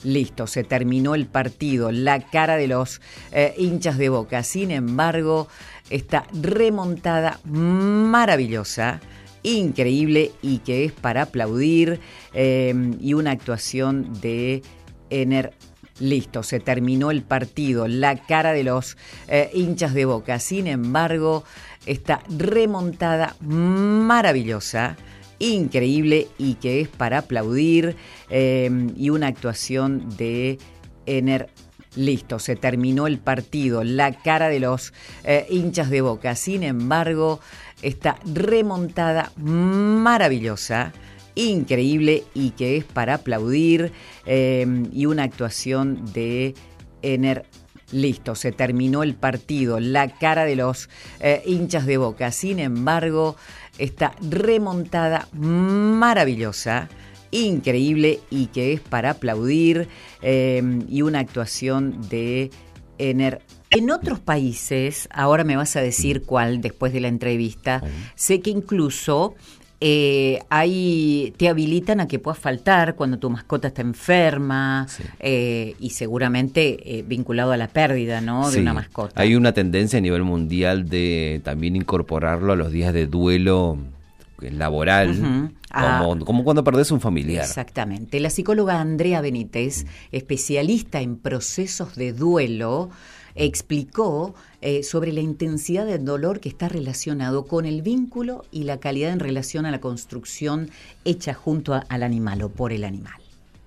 Listo, se terminó el partido, la cara de los hinchas de Boca. Sin embargo, esta remontada maravillosa, increíble y que es para aplaudir, y una actuación de Listo, se terminó el partido, la cara de los hinchas de Boca. Sin embargo, esta remontada maravillosa, increíble y que es para aplaudir, y una actuación de Listo, se terminó el partido, la cara de los hinchas de Boca. Sin embargo, esta remontada maravillosa, increíble y que es para aplaudir, y una actuación de Listo, se terminó el partido, la cara de los hinchas de Boca. Sin embargo, esta remontada maravillosa, increíble y que es para aplaudir, y una actuación de En otros países, ahora me vas a decir cuál después de la entrevista, sé que incluso ahí te habilitan a que puedas faltar cuando tu mascota está enferma, sí. Y seguramente vinculado a la pérdida, ¿no? Sí. De una mascota. Hay una tendencia a nivel mundial de también incorporarlo a los días de duelo laboral, como cuando perdés un familiar. Exactamente. La psicóloga Andrea Benítez, especialista en procesos de duelo, explicó sobre la intensidad del dolor que está relacionado con el vínculo y la calidad en relación a la construcción hecha junto al animal o por el animal.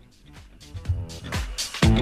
Tener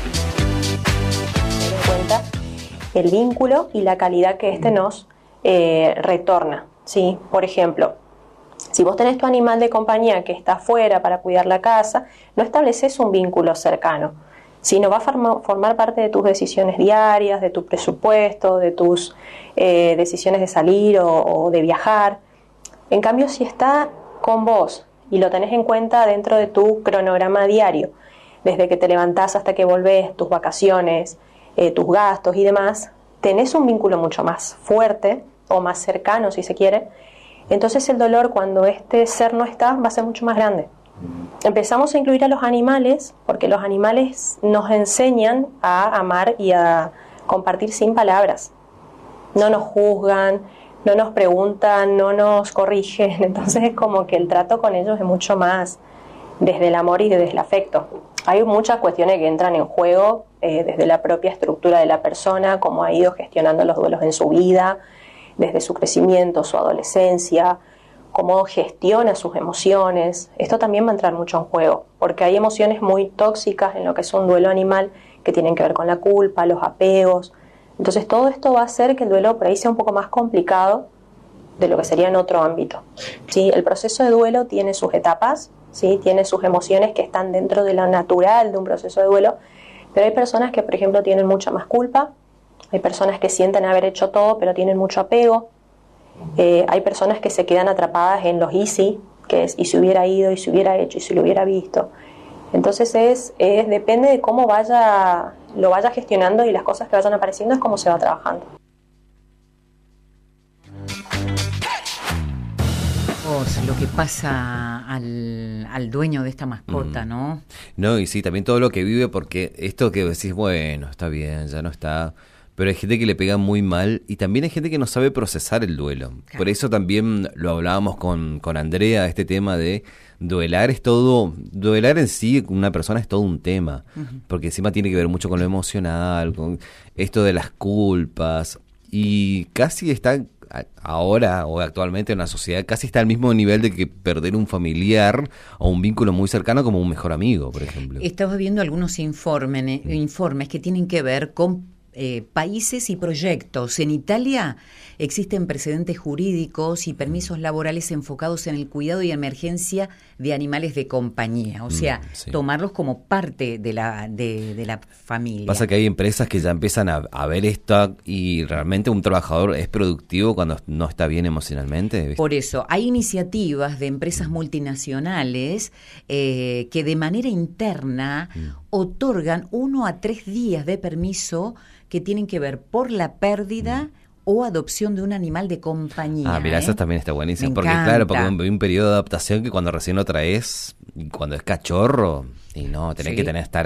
en cuenta el vínculo y la calidad que éste nos retorna, ¿sí? Por ejemplo, si vos tenés tu animal de compañía que está afuera para cuidar la casa, no estableces un vínculo cercano, sino va a formar parte de tus decisiones diarias, de tu presupuesto, de tus decisiones de salir o de viajar. En cambio, si está con vos y lo tenés en cuenta dentro de tu cronograma diario, desde que te levantás hasta que volvés, tus vacaciones, tus gastos y demás, tenés un vínculo mucho más fuerte o más cercano, si se quiere. Entonces el dolor, cuando este ser no está, va a ser mucho más grande. Empezamos a incluir a los animales porque los animales nos enseñan a amar y a compartir sin palabras. No nos juzgan, no nos preguntan, no nos corrigen. Entonces es como que el trato con ellos es mucho más desde el amor y desde el afecto. Hay muchas cuestiones que entran en juego desde la propia estructura de la persona, cómo ha ido gestionando los duelos en su vida, desde su crecimiento, su adolescencia, cómo gestiona sus emociones. Esto también va a entrar mucho en juego, porque hay emociones muy tóxicas en lo que es un duelo animal que tienen que ver con la culpa, los apegos. Entonces todo esto va a hacer que el duelo por ahí sea un poco más complicado de lo que sería en otro ámbito, ¿sí? El proceso de duelo tiene sus etapas, ¿sí? Tiene sus emociones que están dentro de lo natural de un proceso de duelo, pero hay personas que, por ejemplo, tienen mucha más culpa, hay personas que sienten haber hecho todo pero tienen mucho apego. Hay personas que se quedan atrapadas en los easy, que es y si hubiera ido, y si hubiera hecho, y si lo hubiera visto. Entonces depende de cómo lo vaya gestionando y las cosas que vayan apareciendo es cómo se va trabajando. Lo que pasa al dueño de esta mascota, ¿no? No, y sí, también todo lo que vive, porque esto que decís, bueno, está bien, ya no está... Pero hay gente que le pega muy mal y también hay gente que no sabe procesar el duelo. Claro. Por eso también lo hablábamos con Andrea, este tema de duelar es todo, duelar en sí una persona es todo un tema, porque encima tiene que ver mucho con lo emocional, con esto de las culpas, y casi está ahora o actualmente en la sociedad, casi está al mismo nivel de que perder un familiar o un vínculo muy cercano como un mejor amigo, por ejemplo. Estaba viendo algunos informes que tienen que ver con países y proyectos. En Italia existen precedentes jurídicos y permisos laborales enfocados en el cuidado y emergencia de animales de compañía, o sea, sí, tomarlos como parte de la familia. Pasa que hay empresas que ya empiezan a ver esto y realmente un trabajador es productivo cuando no está bien emocionalmente, ¿viste? Por eso, hay iniciativas de empresas multinacionales que de manera interna otorgan 1 a 3 días de permiso que tienen que ver por la pérdida o adopción de un animal de compañía. Ah, mira, eso también está buenísimo. Porque encanta. Claro, porque hay un periodo de adaptación que cuando recién lo traes, y cuando es cachorro, y no, tenés que estar